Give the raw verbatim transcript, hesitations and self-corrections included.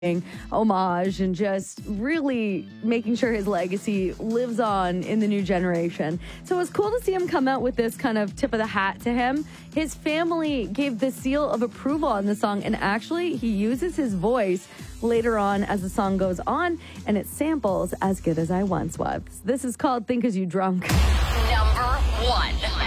homage and just really making sure his legacy lives on in the new generation. So it was cool to see him come out with this kind of tip of the hat to him. His family gave the seal of approval on the song, and actually he uses his voice later on as the song goes on, and it samples As Good As I Once Was. This is called Think As You Drunk. Number one.